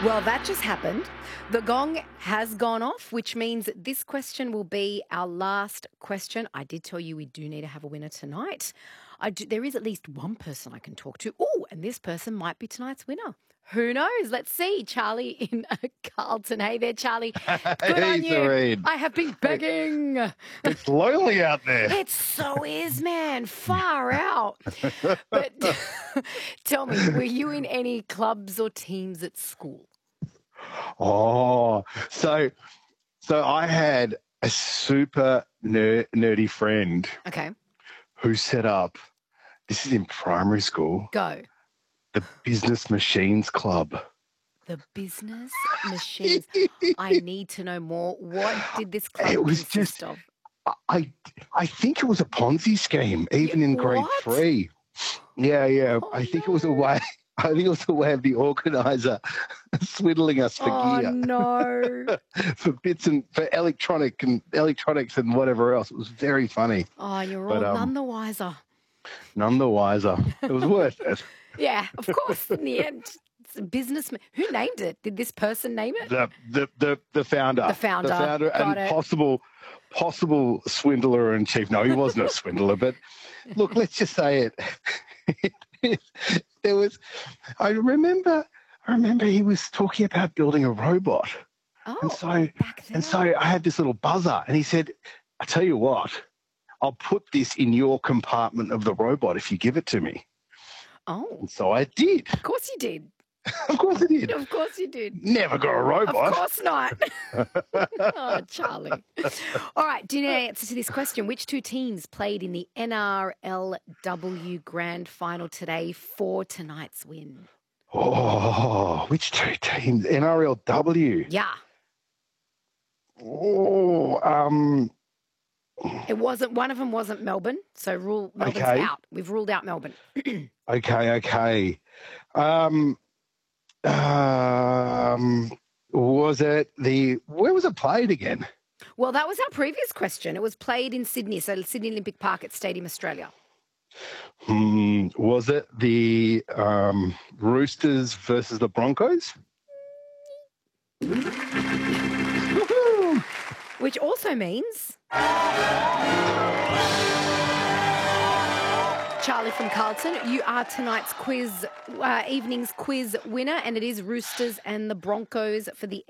Well, that just happened. The gong has gone off, which means this question will be our last question. I did tell you we do need to have a winner tonight. There is at least one person I can talk to. Oh, and this person might be tonight's winner. Who knows? Let's see. Charlie in Carlton. Hey there, Charlie. Good Hey, on you. Serene. I have been begging. It's lonely out there. It so is, man. Far out. But tell me, were you in any clubs or teams at school? Oh, so I had a super nerdy friend Okay, who set up, this is in primary school, go. the Business Machines Club. The business machines. I need to know more. What did this club It was consist just- of? I think it was a Ponzi scheme, even in grade What? 3. Yeah. Oh, I think it was a way. I think it was a way of the organizer swindling us for Oh, gear, no. for bits and for electronics and whatever else. It was very funny. Oh, you're all But, none the wiser. None the wiser. It was worth it. Yeah, of course, in the end. It's a businessman. Who named it? Did this person name it? The founder. The founder. The Got and it. possible swindler in chief. No, he wasn't a swindler, but look, let's just say it. There was. I remember he was talking about building a robot, Oh, and so back then. I had this little buzzer, and he said, "I tell you what, I'll put this in your compartment of the robot if you give it to me." Oh, And so I did. of course you did. Of course I did. Of course you did. Never got a Of robot. course not. Oh, Charlie. All right, do you know the answer to this question? Which two teams played in the NRLW Grand Final today for tonight's win? Oh, which two teams? NRLW. Yeah, Oh, it wasn't. One of them wasn't Melbourne, so Melbourne's Okay. out. We've ruled out Melbourne. okay. Was it where was it played again? Well, that was our previous question. It was played in Sydney, so Sydney Olympic Park at Stadium Australia. Was it the Roosters versus the Broncos? Woohoo! Which also means Charlie from Carlton, you are tonight's evening's quiz winner, and it is Roosters and the Broncos for the